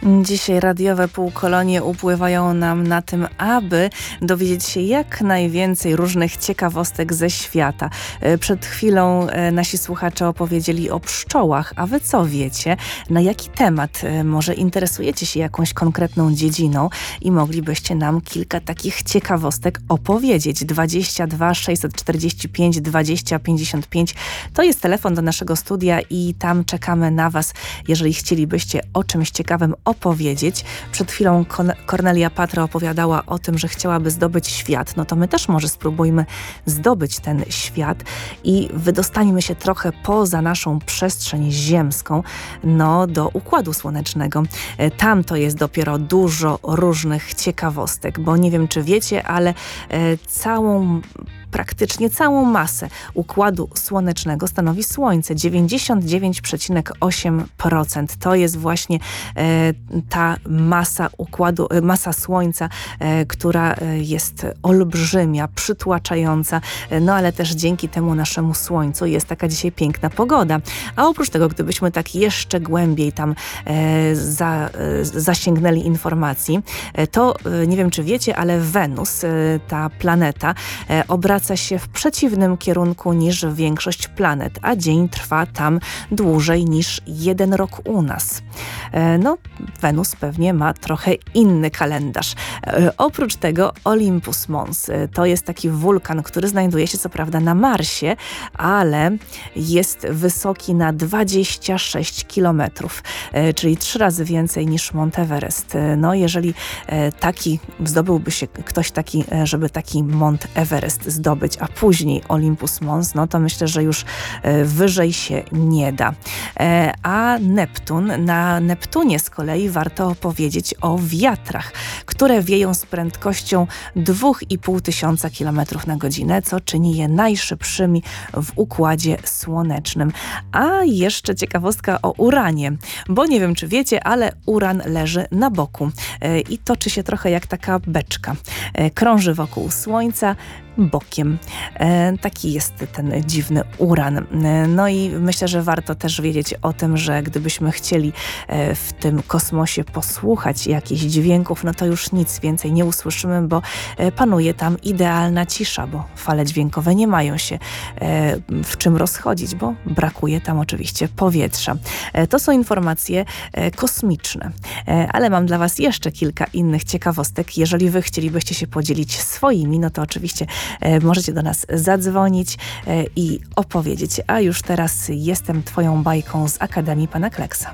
Dzisiaj radiowe półkolonie upływają nam na tym, aby dowiedzieć się jak najwięcej różnych ciekawostek ze świata. Przed chwilą nasi słuchacze opowiedzieli o pszczołach, a wy co wiecie? Na jaki temat? Może interesujecie się jakąś konkretną dziedziną i moglibyście nam kilka takich ciekawostek opowiedzieć. 22 645 20 55 to jest telefon do naszego studia i tam czekamy na was, jeżeli chcielibyście o czymś ciekawym opowiedzieć. Przed chwilą Kornelia Patra opowiadała o tym, że chciałaby zdobyć świat. No to my też może spróbujmy zdobyć ten świat i wydostańmy się trochę poza naszą przestrzeń ziemską, no do Układu Słonecznego. Tam to jest dopiero dużo różnych ciekawostek, bo nie wiem, czy wiecie, ale praktycznie całą masę Układu Słonecznego stanowi Słońce. 99,8%. To jest właśnie ta masa Słońca, która jest olbrzymia, przytłaczająca, no ale też dzięki temu naszemu Słońcu jest taka dzisiaj piękna pogoda. A oprócz tego, gdybyśmy tak jeszcze głębiej tam zasięgnęli informacji, to nie wiem, czy wiecie, ale Wenus, ta planeta, obraca się w przeciwnym kierunku niż większość planet, a dzień trwa tam dłużej niż 1 rok u nas. No, Wenus pewnie ma trochę inny kalendarz. Oprócz tego Olympus Mons to jest taki wulkan, który znajduje się co prawda na Marsie, ale jest wysoki na 26 kilometrów, czyli 3 razy więcej niż Mount Everest. No, jeżeli zdobyłby się ktoś taki, żeby taki Mount Everest zdobyć, a później Olympus Mons, no to myślę, że już wyżej się nie da. A na Neptunie z kolei warto opowiedzieć o wiatrach, które wieją z prędkością 2500 km na godzinę, co czyni je najszybszymi w Układzie Słonecznym. A jeszcze ciekawostka o Uranie, bo nie wiem, czy wiecie, ale Uran leży na boku i toczy się trochę jak taka beczka. Krąży wokół Słońca bokiem. Taki jest ten dziwny Uran. No i myślę, że warto też wiedzieć o tym, że gdybyśmy chcieli w tym kosmosie posłuchać jakichś dźwięków, no to już nic więcej nie usłyszymy, bo panuje tam idealna cisza, bo fale dźwiękowe nie mają się w czym rozchodzić, bo brakuje tam oczywiście powietrza. To są informacje kosmiczne, ale mam dla was jeszcze kilka innych ciekawostek. Jeżeli wy chcielibyście się podzielić swoimi, no to oczywiście możecie do nas zadzwonić i opowiedzieć. A już teraz jestem twoją bajką z Akademii Pana Kleksa.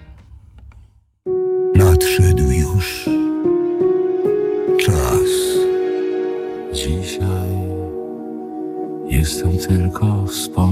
Nadszedł już czas. Dzisiaj jestem tylko